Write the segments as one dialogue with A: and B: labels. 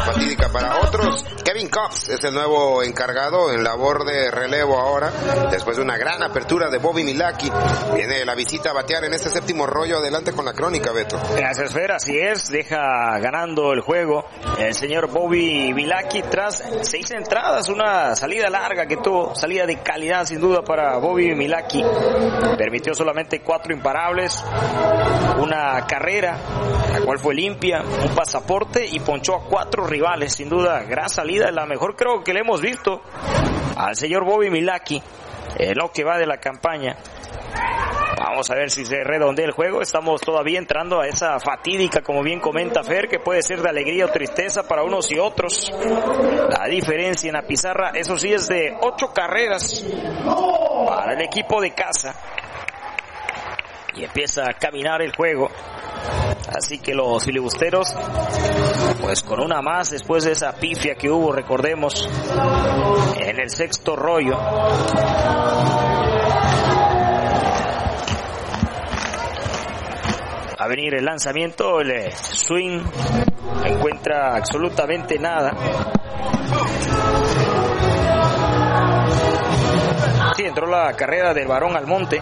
A: fatídica para otros. Kevin Cobbs es el nuevo encargado en labor de relevo ahora, después de una gran apertura de Bobby Milwaukee. Viene la visita a batear en este séptimo rollo. Adelante con la crónica, Beto.
B: Gracias, Fer, así es, deja ganando el juego el señor Bobby Milwaukee tras 6 entradas, una salida larga que tuvo, salida de calidad sin duda para Bobby Milwaukee. Permitió solamente 4 imparables, una carrera, la cual fue limpia, un pasaporte y ponchó a 4 rivales. Sin duda, gran salida, la mejor creo que le hemos visto al señor Bobby Milwaukee en lo que va de la campaña. Vamos a ver si se redondea el juego. Estamos todavía entrando a esa fatídica, como bien comenta Fer, que puede ser de alegría o tristeza para unos y otros. La diferencia en la pizarra, eso sí, es de 8 carreras para el equipo de casa. Y empieza a caminar el juego. Así que los filibusteros, pues con una más después de esa pifia que hubo, recordemos, en el 6º rollo. A venir el lanzamiento, el swing, no encuentra absolutamente nada. Sí, entró la carrera del Barón Almonte.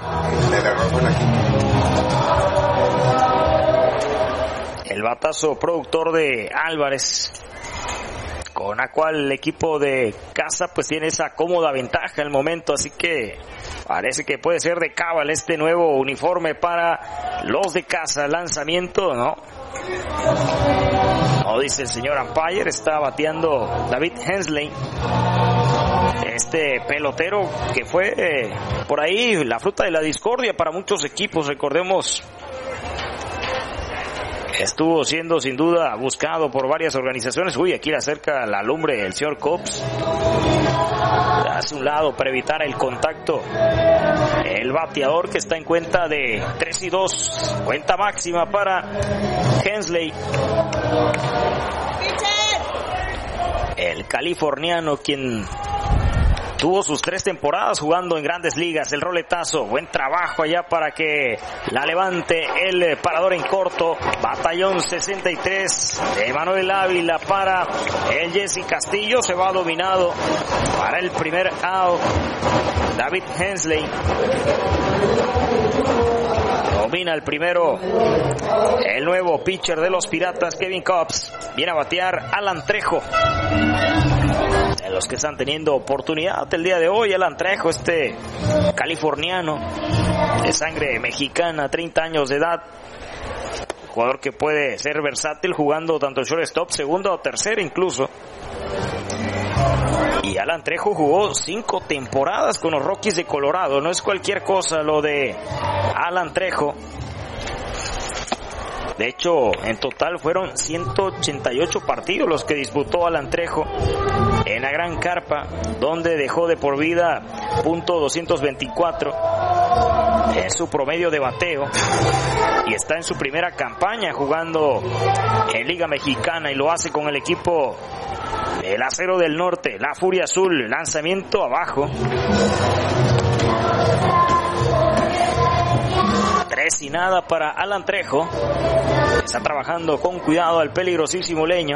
B: El batazo productor de Álvarez, con la cual el equipo de casa pues tiene esa cómoda ventaja al momento, así que parece que puede ser de cábala este nuevo uniforme para los de casa. Lanzamiento, no dice el señor umpire, está bateando David Hensley, este pelotero que fue por ahí la fruta de la discordia para muchos equipos. Recordemos, estuvo siendo sin duda buscado por varias organizaciones. Uy, aquí le acerca la lumbre el señor Cobbs. Hace un lado para evitar el contacto. El bateador que está en cuenta de 3-2. Cuenta máxima para Hensley. El californiano, quien tuvo sus 3 temporadas jugando en Grandes Ligas. El roletazo, buen trabajo allá para que la levante el parador en corto. Batallón 63 de Manuel Ávila para el Jesse Castillo. Se va dominado para el primer out David Hensley. Domina el primero el nuevo pitcher de los Piratas, Kevin Cobbs. Viene a batear Alan Trejo. De los que están teniendo oportunidad el día de hoy, Alan Trejo, este californiano de sangre mexicana, 30 años de edad. Jugador que puede ser versátil jugando tanto shortstop, segunda o tercera incluso. Y Alan Trejo jugó 5 temporadas con los Rockies de Colorado. No es cualquier cosa lo de Alan Trejo. De hecho, en total fueron 188 partidos los que disputó Alan Trejo en la Gran Carpa, donde dejó de por vida .224 en su promedio de bateo, y está en su primera campaña jugando en Liga Mexicana, y lo hace con el equipo del Acero del Norte, la Furia Azul. Lanzamiento abajo. 3-0 para Alan Trejo. Está trabajando con cuidado al peligrosísimo leño,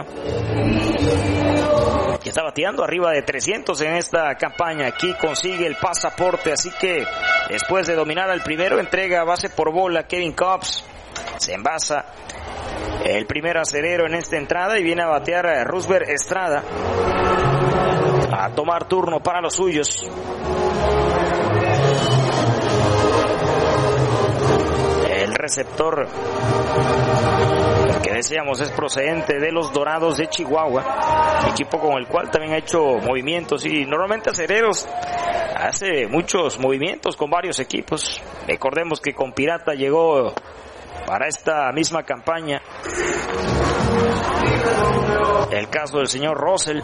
B: que está bateando arriba de 300 en esta campaña. Aquí consigue el pasaporte, así que después de dominar al primero, entrega base por bola Kevin Cobbs. Se envasa el primer acerero en esta entrada y viene a batear a Roosevelt Estrada a tomar turno para los suyos. El receptor que decíamos es procedente de los Dorados de Chihuahua, equipo con el cual también ha hecho movimientos, y normalmente Acereros hace muchos movimientos con varios equipos. Recordemos que con Pirata llegó para esta misma campaña el caso del señor Russell.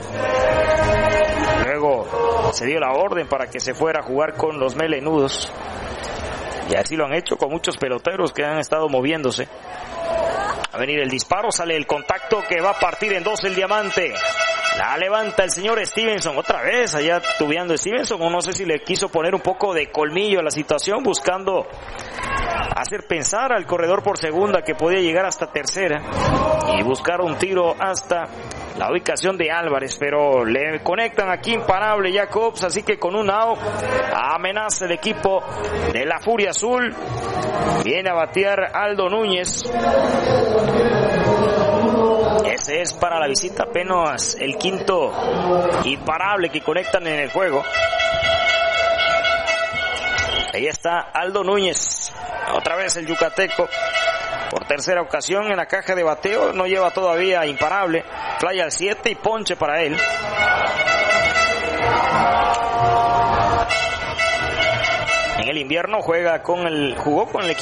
B: Luego se dio la orden para que se fuera a jugar con los Melenudos, y así lo han hecho con muchos peloteros que han estado moviéndose. A venir el disparo, sale el contacto que va a partir en 2 el diamante. La levanta el señor Stevenson, otra vez allá tubeando Stevenson, o no sé si le quiso poner un poco de colmillo a la situación, buscando hacer pensar al corredor por segunda que podía llegar hasta tercera y buscar un tiro hasta la ubicación de Álvarez, pero le conectan aquí imparable Jacobs, así que con un out amenaza el equipo de la Furia Azul. Viene a batear Aldo Núñez. Ese es para la visita apenas el quinto imparable que conectan en el juego. Ahí está Aldo Núñez, otra vez el yucateco, por tercera ocasión en la caja de bateo, no lleva todavía imparable, fly al 7 y ponche para él. En el invierno jugó con el equipo